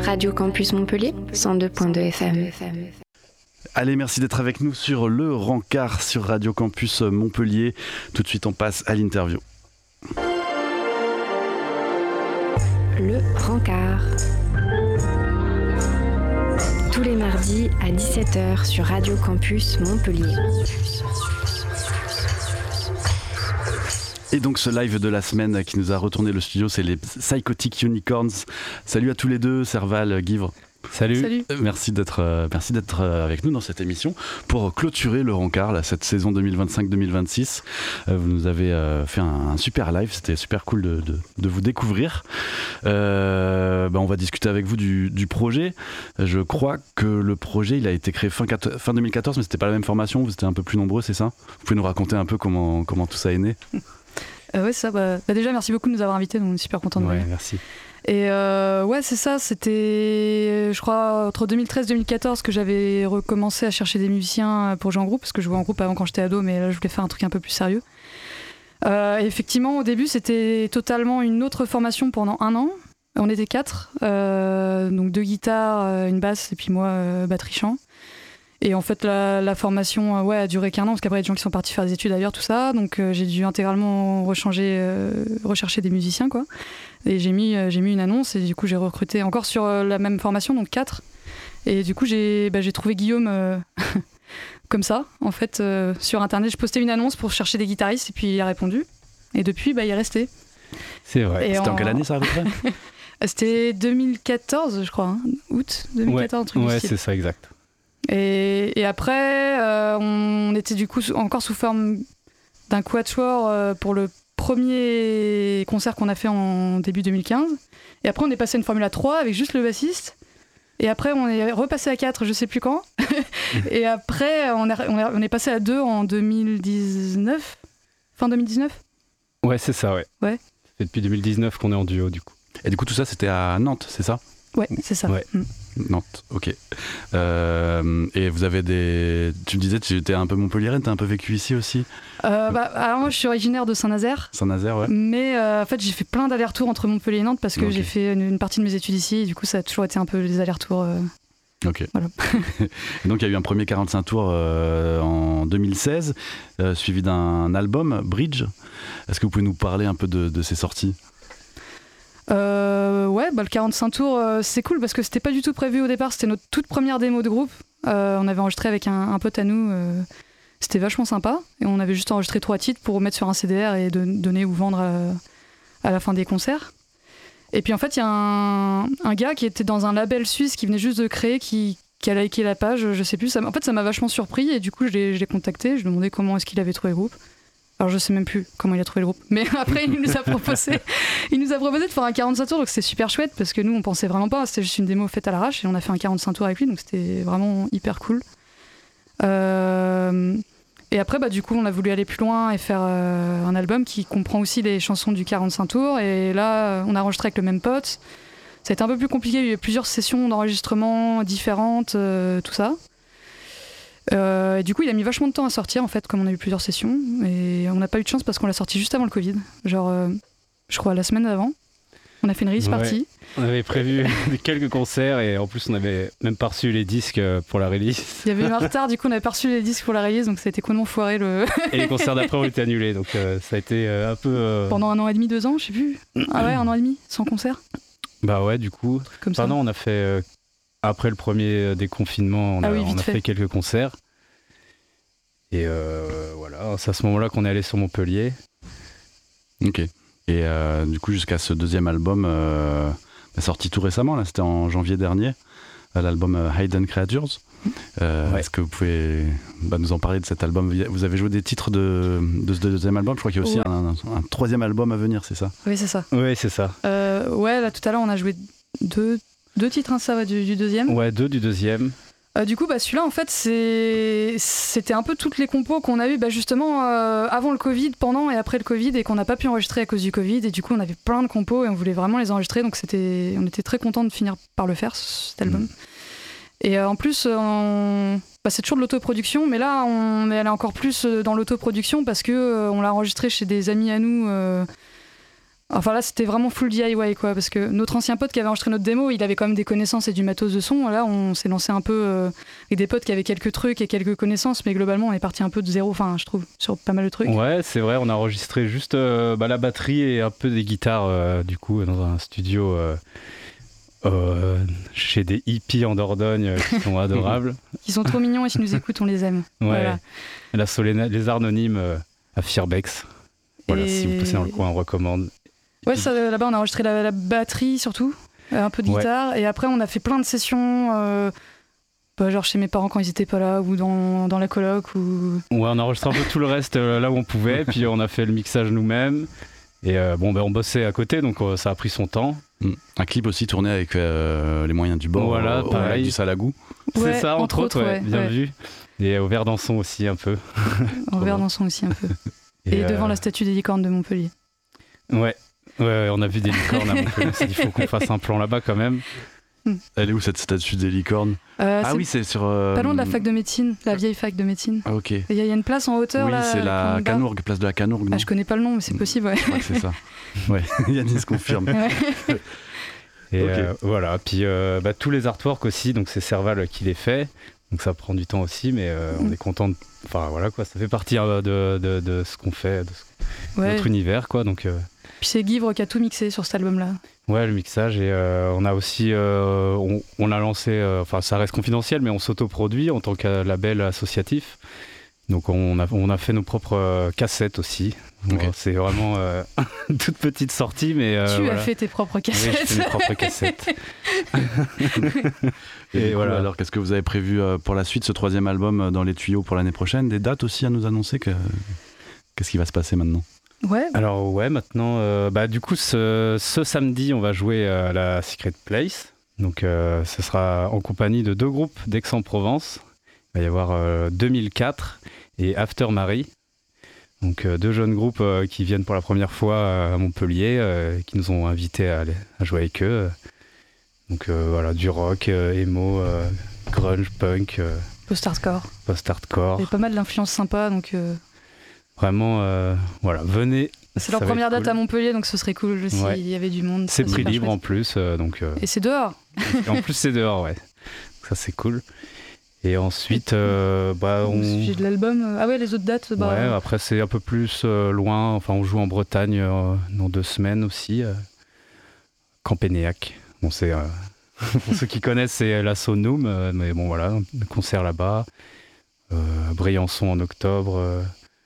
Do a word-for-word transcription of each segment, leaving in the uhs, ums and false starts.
Radio Campus Montpellier, cent deux point deux F M. Allez, merci d'être avec nous sur le Rencard sur Radio Campus Montpellier. Tout de suite, on passe à l'interview. Le Rencard. Tous les mardis à dix-sept heures sur Radio Campus Montpellier. Et donc ce live de la semaine qui nous a retourné le studio, c'est les Psychotic Unicorns. Salut à tous les deux, Serval, Guivre. Salut. Salut. Merci d'être, euh, merci d'être avec nous dans cette émission pour clôturer le Rencard, là, cette saison deux mille vingt-cinq deux mille vingt-six. Euh, vous nous avez euh, fait un, un super live, c'était super cool de, de, de vous découvrir. Euh, bah on va discuter avec vous du, du projet. Je crois que le projet il a été créé fin, fin deux mille quatorze, mais c'était pas la même formation, vous étiez un peu plus nombreux, c'est ça ? Vous pouvez nous raconter un peu comment, comment tout ça est né ? Euh, ouais, ça, bah, bah déjà, merci beaucoup de nous avoir invités, donc on est super contents de ouais, venir. Merci. Et euh, ouais, c'est ça, c'était, je crois, entre deux mille treize et deux mille quatorze que j'avais recommencé à chercher des musiciens pour jouer en groupe, parce que je jouais en groupe avant quand j'étais ado, mais là, je voulais faire un truc un peu plus sérieux. Euh, effectivement, au début, c'était totalement une autre formation pendant un an. On était quatre, euh, donc deux guitares, une basse, et puis moi, euh, batterie-chant. Et en fait, la, la formation euh, ouais, a duré qu'un an, parce qu'après, il y a des gens qui sont partis faire des études ailleurs, tout ça. Donc, euh, j'ai dû intégralement rechanger, euh, rechercher des musiciens, quoi. Et j'ai mis, euh, j'ai mis une annonce, et du coup, j'ai recruté encore sur euh, la même formation, donc quatre. Et du coup, j'ai, bah, j'ai trouvé Guillaume euh, comme ça, en fait, euh, sur Internet. Je postais une annonce pour chercher des guitaristes, et puis il a répondu. Et depuis, bah, il est resté. C'est vrai. Et C'était en... en quelle année, ça, à peu près ? C'était deux mille quatorze, je crois, hein. Août deux mille quatorze, ouais, un truc ouais, du style. c'est ça, exact. Et, et après, euh, on était du coup encore sous forme d'un quatuor euh, pour le premier concert qu'on a fait en début deux mille quinze. Et après, on est passé à une Formule trois avec juste le bassiste. Et après, on est repassé à quatre, je sais plus quand. Et après, on est, on, est, on est passé à deux en deux mille dix-neuf, fin deux mille dix-neuf. Ouais, c'est ça, ouais. Ouais. C'est depuis deux mille dix-neuf qu'on est en duo, du coup. Et du coup, tout ça, c'était à Nantes, c'est ça ? Ouais, c'est ça. Ouais. Mm. Nantes, ok. Euh, et vous avez des... Tu me disais, tu étais un peu montpelliéraine, t'as un peu vécu ici aussi ? Euh, bah, alors moi, je suis originaire de Saint-Nazaire. Saint-Nazaire, ouais. Mais euh, en fait, j'ai fait plein d'allers-retours entre Montpellier et Nantes parce que Ok. j'ai fait une, une partie de mes études ici. Et du coup, ça a toujours été un peu des allers-retours. Euh... Ok. Voilà. Et donc il y a eu un premier quarante-cinq tours euh, en deux mille seize, euh, suivi d'un album, Bridge. Est-ce que vous pouvez nous parler un peu de, de ces sorties ? Euh, ouais, bah, le quarante-cinq tours, euh, c'est cool parce que c'était pas du tout prévu au départ. C'était notre toute première démo de groupe. Euh, on avait enregistré avec un, un pote à nous. Euh, c'était vachement sympa. Et on avait juste enregistré trois titres pour mettre sur un C D R et de, donner ou vendre à, à la fin des concerts. Et puis en fait, il y a un, un gars qui était dans un label suisse qui venait juste de créer, qui, qui a liké la page, je sais plus. Ça, en fait, ça m'a vachement surpris et du coup, je l'ai, je l'ai contacté. Je lui ai demandé comment est-ce qu'il avait trouvé le groupe. Alors je sais même plus comment il a trouvé le groupe, mais après il nous a proposé, il nous a proposé de faire un quarante-cinq tours, donc c'était super chouette parce que nous on pensait vraiment pas, c'était juste une démo faite à l'arrache et on a fait un quarante-cinq tours avec lui, donc c'était vraiment hyper cool. Euh, et après bah du coup on a voulu aller plus loin et faire euh, un album qui comprend aussi les chansons du quarante-cinq tours et là on a enregistré avec le même pote. Ça a été un peu plus compliqué, il y a eu plusieurs sessions d'enregistrement différentes, euh, tout ça. Euh, et du coup, il a mis vachement de temps à sortir, en fait, comme on a eu plusieurs sessions. Et on n'a pas eu de chance parce qu'on l'a sorti juste avant le Covid. Genre, euh, je crois, la semaine d'avant. On a fait une release Ouais. party. On avait prévu quelques concerts et en plus, on avait même pas reçu les disques pour la release. Il y avait eu un retard, du coup, on avait pas reçu les disques pour la release, donc ça a été complètement foiré. Le... Et les concerts d'après ont été annulés, donc euh, ça a été euh, un peu... Euh... Pendant un an et demi, deux ans, je sais plus. Ah ouais, un an et demi, sans concert. Bah ouais, du coup. Comme ça. Pardon, on a fait... Euh, après le premier déconfinement, on a, ah oui, on a fait. fait quelques concerts. Et euh, voilà, c'est à ce moment-là qu'on est allé sur Montpellier. Ok. Et euh, du coup, jusqu'à ce deuxième album, euh, sorti tout récemment, là, c'était en janvier dernier, l'album Hidden Creatures. Euh, ouais. Est-ce que vous pouvez bah, nous en parler de cet album ? Vous avez joué des titres de, de ce deuxième album ? Je crois qu'il y a aussi ouais. un, un, un troisième album à venir, c'est ça ? Oui, c'est ça. Oui, c'est ça. Euh, ouais, là, tout à l'heure, on a joué deux, deux titres, hein, ça va, du, du deuxième. Ouais, deux du deuxième. Euh, du coup, bah, celui-là, en fait, c'est... c'était un peu toutes les compos qu'on a eues bah, justement euh, avant le Covid, pendant et après le Covid, et qu'on n'a pas pu enregistrer à cause du Covid. Et du coup, on avait plein de compos et on voulait vraiment les enregistrer. Donc, c'était... on était très contents de finir par le faire, cet album. Mmh. Et euh, en plus, on... bah, c'est toujours de l'autoproduction, mais là, on est allé encore plus dans l'autoproduction parce qu'on euh, l'a enregistré chez des amis à nous. Euh... Enfin là, c'était vraiment full D I Y, quoi, parce que notre ancien pote qui avait enregistré notre démo, il avait quand même des connaissances et du matos de son. Là, on s'est lancé un peu euh, avec des potes qui avaient quelques trucs et quelques connaissances, mais globalement, on est parti un peu de zéro, enfin, je trouve, sur pas mal de trucs. Ouais, c'est vrai, on a enregistré juste euh, bah, la batterie et un peu des guitares, euh, du coup, dans un studio euh, euh, chez des hippies en Dordogne euh, qui sont adorables. Ils sont trop mignons et s'ils nous écoutent, on les aime. Ouais, Voilà. la Soléna- les Arnonymes euh, à Firbex. Voilà, Et- si vous passez dans le coin, on recommande. Ouais, ça, là-bas, on a enregistré la, la batterie surtout, euh, un peu de Ouais. guitare, et après, on a fait plein de sessions, euh, bah, genre chez mes parents quand ils étaient pas là, ou dans, dans la coloc, ou... Ouais, on a enregistré un peu tout le reste euh, là où on pouvait, puis on a fait le mixage nous-mêmes. Et euh, bon, ben, on bossait à côté, donc euh, ça a pris son temps. Mm. Un clip aussi tourné avec euh, les moyens du bord, Voilà, au- au pareil. lac du Salagou. Ouais, C'est ça, entre, autres, ouais, bien ouais. vu. Et au Verdançon aussi, un peu. En Verdançon aussi un peu. Et, Et, devant euh, la statue des licornes de Montpellier. Ouais. Ouais, ouais, on a vu des licornes à Montpellier. Il faut qu'on fasse un plan là-bas quand même. Elle est où cette statue des licornes? Euh, Ah c'est oui, c'est sur. euh, pas loin de la fac de médecine, la vieille fac de médecine. Ah ok. Il y, a- y a une place en hauteur Oui, là. c'est avec la une barre. Canourgue, place de la Canourgue. Non Ah, je connais pas le nom, mais c'est possible, ouais. Je crois que c'est ça. Ouais, Yanis confirme. Ouais. Et Ok. euh, voilà. Puis euh, bah, tous les artworks aussi, donc c'est Serval qui les fait. Donc ça prend du temps aussi, mais euh, on Mm. est content. De... Enfin voilà quoi, ça fait partie euh, de, de, de ce qu'on fait, de ce- Ouais. notre univers quoi. Donc euh, Puis c'est Guivre qui a tout mixé sur cet album-là. ouais, le mixage et euh, on a aussi, euh, on, on a lancé, euh, enfin ça reste confidentiel, mais on s'autoproduit en tant que label associatif. Donc on a, on a fait nos propres euh, cassettes aussi. Ok. Bon, c'est vraiment euh, une toute petite sortie, mais euh, tu voilà. as fait tes propres Oui, je cassettes. fais mes propres cassettes. Et, Et du coup, voilà. alors, qu'est-ce que vous avez prévu euh, pour la suite, ce troisième album euh, dans les tuyaux pour l'année prochaine? Des dates aussi à nous annoncer que... Qu'est-ce qui va se passer maintenant? Ouais. Alors ouais, maintenant, euh, bah, du coup, ce, ce samedi, on va jouer à la Secret Place. Donc euh, ce sera en compagnie de deux groupes d'Aix-en-Provence. Il va y avoir euh, deux mille quatre et After Marie. Donc euh, deux jeunes groupes euh, qui viennent pour la première fois euh, à Montpellier, euh, qui nous ont invités à, aller- à jouer avec eux. Donc euh, voilà, du rock, euh, emo, euh, grunge, punk, euh, Post-hardcore. post-hardcore. Il y a pas mal d'influences sympas, donc euh, Vraiment, euh, voilà, venez. c'est leur Ça va première être date cool. à Montpellier, donc ce serait cool s'il Ouais. y avait du monde. C'est ça, prix super libre en chouette. plus, euh, donc euh, Et c'est dehors. et en plus c'est dehors, ouais. Ça c'est cool. Et ensuite, euh, bah Au on. sujet de l'album. euh, Ah ouais, les autres dates, bah, Ouais, après c'est un peu plus euh, loin. Enfin, on joue en Bretagne euh, dans deux semaines aussi. Euh, Campénéac. Bon, c'est euh, pour ceux qui connaissent, c'est la Sonum, euh, mais bon voilà, un concert là-bas. Euh, Briançon en octobre. euh,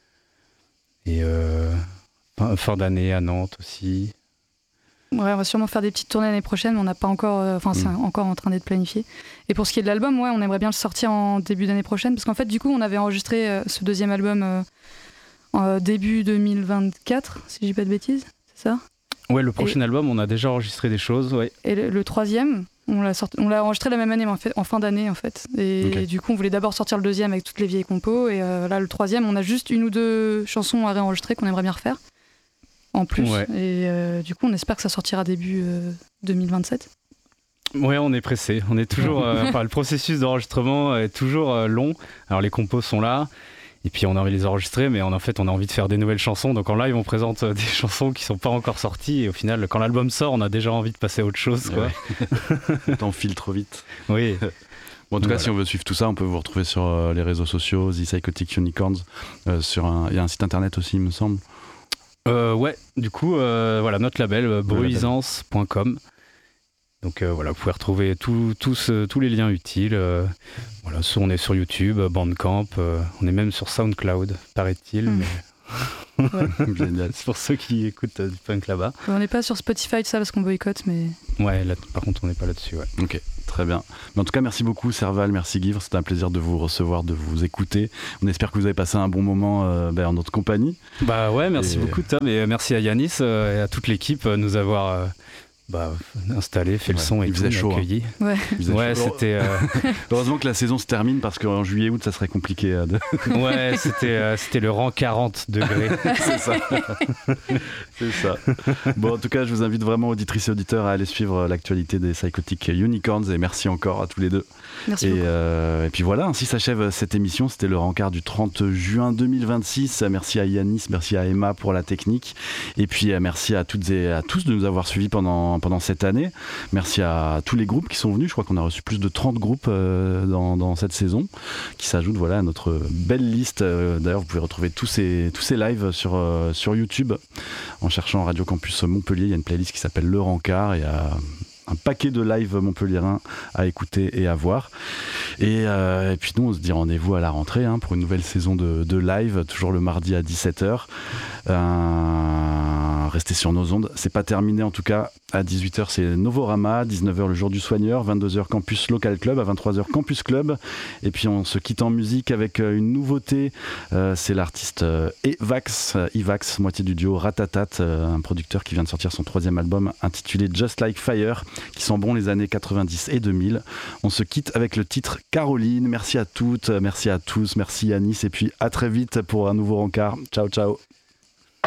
et euh, fin, fin d'année à Nantes aussi. ouais, on va sûrement faire des petites tournées l'année prochaine, mais on n'a pas encore. euh, Enfin, c'est Mm. encore en train d'être planifié. Et pour ce qui est de l'album, ouais, on aimerait bien le sortir en début d'année prochaine, parce qu'en fait, du coup, on avait enregistré euh, ce deuxième album euh, en euh, début deux mille vingt-quatre, si je dis pas de bêtises, c'est ça? Ouais, le prochain album, on a déjà enregistré des choses, ouais. Et le, le troisième, on l'a sorti- on l'a enregistré la même année, mais en, fait, en fin d'année en fait. Et, Ok. du coup, on voulait d'abord sortir le deuxième avec toutes les vieilles compos. Et euh, là, le troisième, on a juste une ou deux chansons à réenregistrer qu'on aimerait bien refaire. En plus. Ouais. Et euh, du coup, on espère que ça sortira début euh, deux mille vingt-sept. Ouais, on est pressé. On est toujours. euh, enfin, le processus d'enregistrement est toujours euh, long. Alors, les compos sont là. Et puis, on a envie de les enregistrer, mais en fait, on a envie de faire des nouvelles chansons. Donc, en live, on présente euh, des chansons qui sont pas encore sorties. Et au final, quand l'album sort, on a déjà envie de passer à autre chose, quoi. Le temps file trop vite. Oui. Bon, en tout cas, Voilà. si on veut suivre tout ça, on peut vous retrouver sur euh, les réseaux sociaux, The Psychotic Unicorns. Euh, sur un... Il y a un site internet aussi, il me semble. Euh, ouais, du coup, euh, voilà, notre label, euh, label. bruisance point com. Donc euh, voilà, vous pouvez retrouver tout- tous, euh, tous les liens utiles. euh, voilà, so- on est sur YouTube, Bandcamp, euh, on est même sur SoundCloud, paraît-il. Mm. Mais Génial. c'est pour ceux qui écoutent euh, du punk là-bas. On n'est pas sur Spotify, tout ça, parce qu'on boycotte, mais Ouais, là, par contre, on n'est pas là-dessus. Ouais. Ok, très bien. Mais en tout cas, merci beaucoup Serval, merci Guivre. C'était un plaisir de vous recevoir, de vous écouter. On espère que vous avez passé un bon moment euh, ben, en notre compagnie. Bah ouais, merci Et- beaucoup Tom, et euh, merci à Yanis euh, et à toute l'équipe euh, de nous avoir euh, Bah, installé, fait le Ouais, son et il tout, faisait chaud, accueilli. Ouais. Il faisait Ouais, chaud. c'était. euh, Heureusement que la saison se termine parce qu'en juillet août ça serait compliqué euh, de... ouais, c'était, euh, c'était le rang quarante degrés. c'est ça c'est ça bon, en tout cas je vous invite vraiment, auditrices et auditeurs, à aller suivre l'actualité des Psychotic Unicorns, et merci encore à tous les deux. Merci Et, beaucoup. euh, et puis voilà, ainsi s'achève cette émission. C'était le rencard du trente juin deux mille vingt-six. Merci à Yanis, merci à Emma pour la technique, et puis euh, merci à toutes et à tous de nous avoir suivis pendant, pendant cette année. Merci à tous les groupes qui sont venus. Je crois qu'on a reçu plus de trente groupes euh, dans, dans cette saison, qui s'ajoutent voilà, à notre belle liste. Euh, d'ailleurs, vous pouvez retrouver tous ces, tous ces lives sur, euh, sur YouTube en cherchant Radio Campus Montpellier. Il y a une playlist qui s'appelle Le Rencard, et à un paquet de live montpelliérains à écouter et à voir. Et, euh, et puis nous, on se dit rendez-vous à la rentrée hein, pour une nouvelle saison de, de live, toujours le mardi à dix-sept heures. Euh, restez sur nos ondes. C'est pas terminé en tout cas. À dix-huit heures, c'est Novorama. dix-neuf heures, le jour du soigneur. vingt-deux heures, Campus Local Club. À vingt-trois heures, Campus Club. Et puis on se quitte en musique avec une nouveauté. Euh, c'est l'artiste euh, Evax, Evax, moitié du duo Ratatat, euh, un producteur qui vient de sortir son troisième album intitulé Just Like Fire, qui sent bon les années quatre-vingt-dix et deux mille. On se quitte avec le titre Caroline. Merci à toutes, merci à tous, merci Yanis, et puis à très vite pour un nouveau rencard. Ciao, ciao.